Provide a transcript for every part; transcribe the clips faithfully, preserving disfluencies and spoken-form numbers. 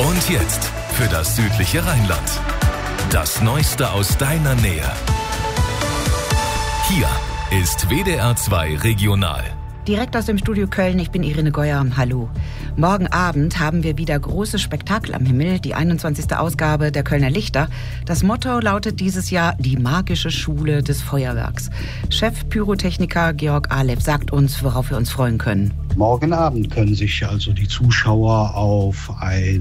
Und jetzt für das südliche Rheinland. Das Neueste aus deiner Nähe. Hier ist W D R zwei Regional. Direkt aus dem Studio Köln, ich bin Irene Geuer. Hallo. Morgen Abend haben wir wieder großes Spektakel am Himmel, die einundzwanzigste Ausgabe der Kölner Lichter. Das Motto lautet dieses Jahr die magische Schule des Feuerwerks. Chef-Pyrotechniker Georg Ahlev sagt uns, worauf wir uns freuen können. Morgen Abend können sich also die Zuschauer auf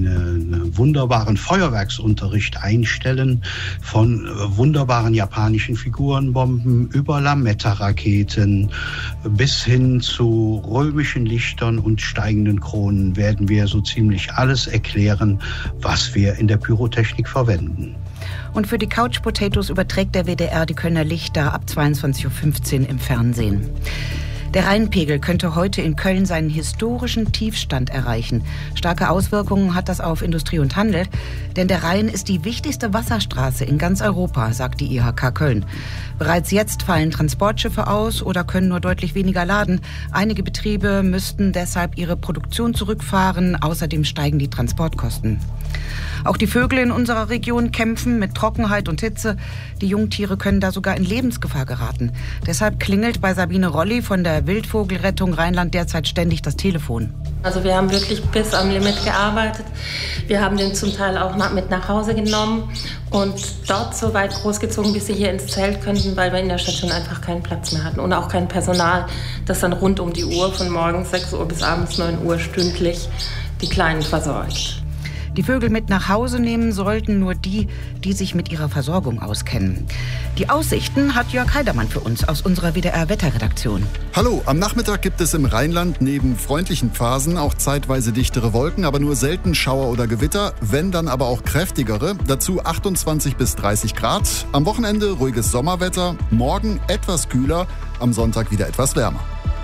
einen wunderbaren Feuerwerksunterricht einstellen, von wunderbaren japanischen Figurenbomben über Lametta-Raketen bis hin zu römischen Lichtern und steigenden Kronen werden wir so ziemlich alles erklären, was wir in der Pyrotechnik verwenden. Und für die Couch Potatoes überträgt der W D R die Kölner Lichter ab zweiundzwanzig Uhr fünfzehn im Fernsehen. Der Rheinpegel könnte heute in Köln seinen historischen Tiefstand erreichen. Starke Auswirkungen hat das auf Industrie und Handel, denn der Rhein ist die wichtigste Wasserstraße in ganz Europa, sagt die I H K Köln. Bereits jetzt fallen Transportschiffe aus oder können nur deutlich weniger laden. Einige Betriebe müssten deshalb ihre Produktion zurückfahren. Außerdem steigen die Transportkosten. Auch die Vögel in unserer Region kämpfen mit Trockenheit und Hitze. Die Jungtiere können da sogar in Lebensgefahr geraten. Deshalb klingelt bei Sabine Rolli von der Wildvogelrettung Rheinland derzeit ständig das Telefon. Also wir haben wirklich bis am Limit gearbeitet. Wir haben den zum Teil auch mit nach Hause genommen und dort so weit großgezogen, bis sie hier ins Zelt könnten, weil wir in der Station einfach keinen Platz mehr hatten und auch kein Personal, das dann rund um die Uhr von morgens sechs Uhr bis abends neun Uhr stündlich die Kleinen versorgt. Die Vögel mit nach Hause nehmen sollten nur die, die sich mit ihrer Versorgung auskennen. Die Aussichten hat Jörg Heidermann für uns aus unserer W D R-Wetterredaktion. Hallo, am Nachmittag gibt es im Rheinland neben freundlichen Phasen auch zeitweise dichtere Wolken, aber nur selten Schauer oder Gewitter, wenn dann aber auch kräftigere. Dazu achtundzwanzig bis dreißig Grad. Am Wochenende ruhiges Sommerwetter, morgen etwas kühler, am Sonntag wieder etwas wärmer.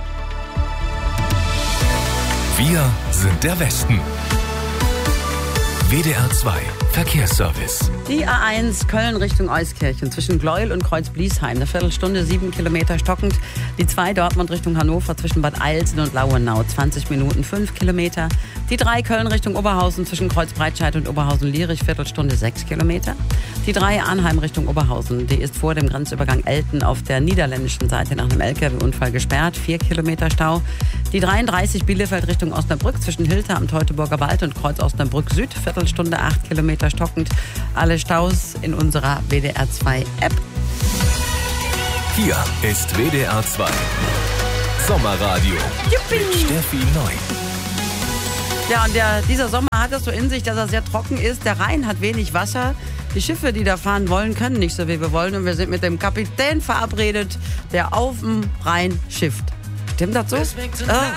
Wir sind der Westen. W D R zwei Verkehrsservice. Die A eins Köln Richtung Euskirchen zwischen Gleuel und Kreuz-Bliesheim. Eine Viertelstunde, sieben Kilometer stockend. Die zwei Dortmund Richtung Hannover zwischen Bad Eilsen und Lauenau. zwanzig Minuten, fünf Kilometer. Die drei Köln Richtung Oberhausen zwischen Kreuzbreitscheid und Oberhausen-Lierich. Viertelstunde, sechs Kilometer. Die drei Arnheim Richtung Oberhausen. Die ist vor dem Grenzübergang Elten auf der niederländischen Seite nach einem L K W-Unfall gesperrt. vier Kilometer Stau. Die dreiunddreißig Bielefeld Richtung Osnabrück zwischen Hilter am Teutoburger Wald und Kreuz Osnabrück Süd. Viertelstunde, acht Kilometer stockend. Alle Staus in unserer W D R zwei App. Hier ist W D R zwei Sommerradio. Juppie. Mit Steffi Neu. Ja, und der, dieser Sommer hat es so in sich, dass er sehr trocken ist. Der Rhein hat wenig Wasser. Die Schiffe, die da fahren wollen, können nicht so, wie wir wollen. Und wir sind mit dem Kapitän verabredet, der auf dem Rhein schifft. Stimmt das so? Ah.